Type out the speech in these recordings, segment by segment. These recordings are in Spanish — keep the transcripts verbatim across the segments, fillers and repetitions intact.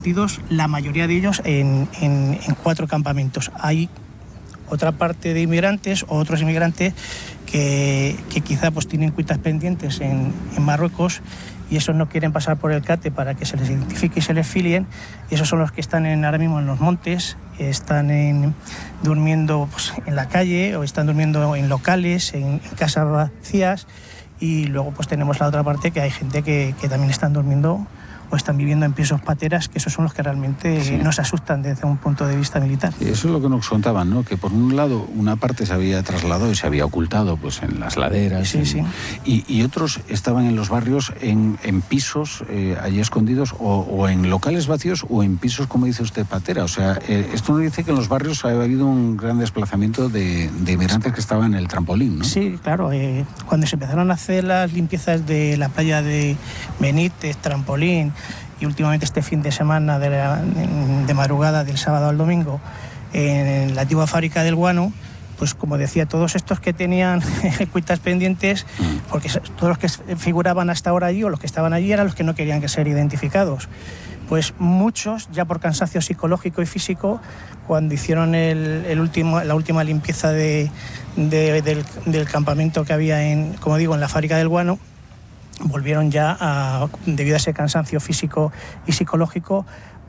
la mayoría de ellos en, en, en cuatro campamentos. Hay otra parte de inmigrantes o otros inmigrantes que, que quizá pues tienen cuitas pendientes en, en Marruecos y esos no quieren pasar por el CATE para que se les identifique y se les filien, y esos son los que están en, ahora mismo en los montes, están en, durmiendo pues, en la calle o están durmiendo en locales, en, en casas vacías, y luego pues tenemos la otra parte que hay gente que, que también están durmiendo o están viviendo en pisos pateras, que esos son los que realmente sí. nos asustan desde un punto de vista militar. Y eso es lo que nos contaban, ¿no? Que por un lado una parte se había trasladado y se había ocultado pues en las laderas, sí, en, sí. Y, y otros estaban en los barrios en, en pisos eh, allí escondidos o, o en locales vacíos o en pisos, como dice usted, patera. O sea, eh, esto nos dice que en los barrios ha habido un gran desplazamiento de, de inmigrantes que estaban en el trampolín, ¿no? Sí, claro. Eh, cuando se empezaron a hacer las limpiezas de la playa de Benítez, Trampolín, y últimamente este fin de semana de, la, de madrugada del sábado al domingo en la antigua fábrica del guano, pues como decía, todos estos que tenían cuitas pendientes, porque todos los que figuraban hasta ahora allí o los que estaban allí eran los que no querían que ser identificados. Pues muchos, ya por cansancio psicológico y físico, cuando hicieron el, el último, la última limpieza de, de, del, del campamento que había, en, como digo, en la fábrica del guano, volvieron ya, a, debido a ese cansancio físico y psicológico,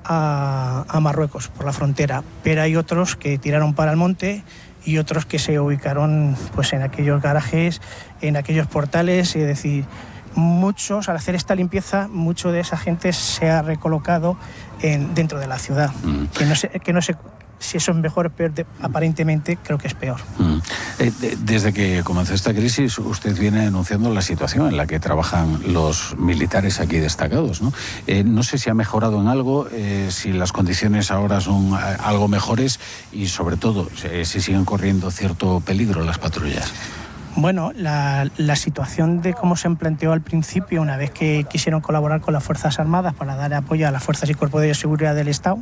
a, a Marruecos, por la frontera. Pero hay otros que tiraron para el monte y otros que se ubicaron pues, en aquellos garajes, en aquellos portales, es decir, muchos, al hacer esta limpieza, mucho de esa gente se ha recolocado en, dentro de la ciudad. Mm. Que no sé, que no sé si eso es mejor o peor, de, aparentemente creo que es peor. Mm. Eh, de, desde que comenzó esta crisis, usted viene denunciando la situación en la que trabajan los militares aquí destacados, ¿no? Eh, no sé si ha mejorado en algo, eh, si las condiciones ahora son algo mejores y, sobre todo, eh, si siguen corriendo cierto peligro las patrullas. Bueno, la, la situación de cómo se planteó al principio, una vez que quisieron colaborar con las Fuerzas Armadas para dar apoyo a las fuerzas y cuerpos de seguridad del Estado,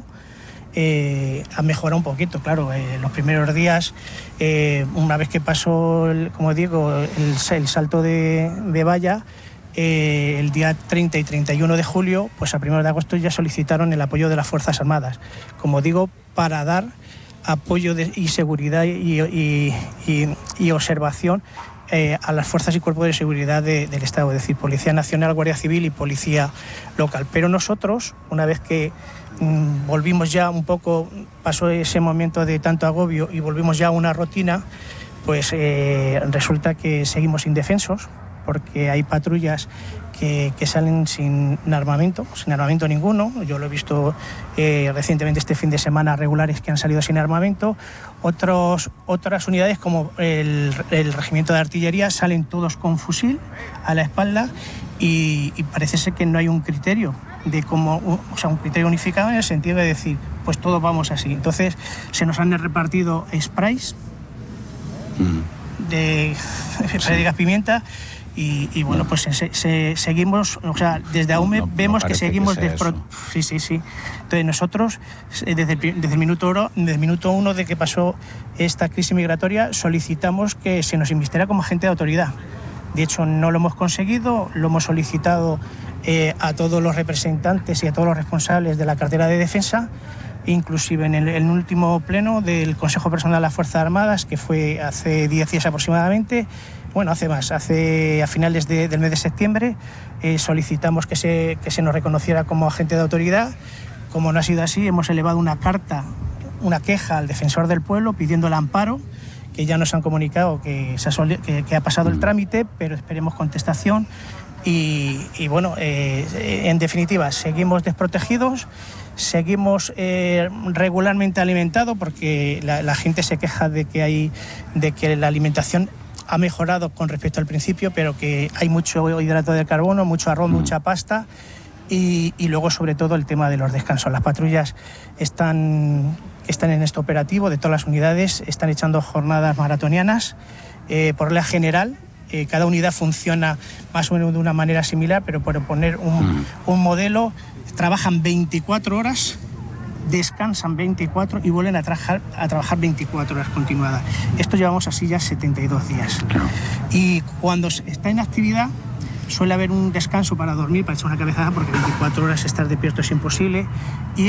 eh, ha mejorado un poquito, claro. Eh, los primeros días, eh, una vez que pasó, el, como digo, el, el salto de, de valla, eh, el día treinta y treinta y uno de julio, pues a primero de agosto ya solicitaron el apoyo de las Fuerzas Armadas, como digo, para dar apoyo de, y seguridad y, y, y, y observación eh, a las fuerzas y cuerpos de seguridad de, del Estado, es decir, Policía Nacional, Guardia Civil y Policía Local. Pero nosotros, una vez que mm, volvimos ya un poco, pasó ese momento de tanto agobio y volvimos ya a una rutina, pues eh, resulta que seguimos indefensos, porque hay patrullas que, que salen sin armamento, sin armamento ninguno. Yo lo he visto eh, recientemente este fin de semana, regulares que han salido sin armamento. Otros, otras unidades como el, el regimiento de artillería salen todos con fusil a la espalda y, y parece ser que no hay un criterio de cómo, o sea, un criterio unificado en el sentido de decir, pues todos vamos así. Entonces se nos han repartido sprays mm. de sí. gas pimienta. Y, y bueno, pues se, se, seguimos, o sea, desde AUME no, no, vemos no que seguimos... Que despro... Sí, sí, sí. Entonces nosotros, desde el, desde, el minuto oro, desde el minuto uno de que pasó esta crisis migratoria, solicitamos que se nos invistiera como agente de autoridad. De hecho, no lo hemos conseguido, lo hemos solicitado eh, a todos los representantes y a todos los responsables de la cartera de defensa, inclusive en el, en el último pleno del Consejo Personal de las Fuerzas Armadas, que fue hace diez días aproximadamente. Bueno, hace más, hace a finales de, del mes de septiembre eh, solicitamos que se, que se nos reconociera como agente de autoridad. Como no ha sido así, hemos elevado una carta, una queja al defensor del pueblo pidiendo el amparo, que ya nos han comunicado que, se ha, soli- que, que ha pasado el trámite, pero esperemos contestación. Y, y bueno, eh, en definitiva, seguimos desprotegidos, seguimos eh, regularmente alimentados, porque la, la gente se queja de que, hay, de que la alimentación ha mejorado con respecto al principio, pero que hay mucho hidrato de carbono, mucho arroz, mm. mucha pasta y, y luego sobre todo el tema de los descansos. Las patrullas están, están en este operativo de todas las unidades, están echando jornadas maratonianas. Eh, por regla general, eh, cada unidad funciona más o menos de una manera similar, pero por poner un, mm. un modelo, trabajan veinticuatro horas, descansan veinticuatro y vuelven a trabajar, a trabajar veinticuatro horas continuadas. Esto llevamos así ya setenta y dos días. Y cuando está en actividad, suele haber un descanso para dormir, para echar una cabezada, porque veinticuatro horas estar despierto es imposible. Y